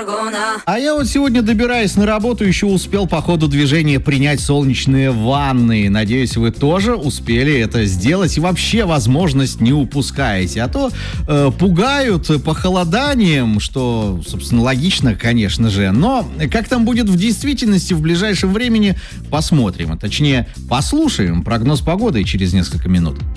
А я вот сегодня, добираясь на работу, еще успел по ходу движения принять солнечные ванны. Надеюсь, вы тоже успели это сделать и вообще возможность не упускаете. А то пугают похолоданием, что, собственно, логично, конечно же. Но как там будет в действительности в ближайшем времени, посмотрим. А точнее, послушаем прогноз погоды через несколько минут.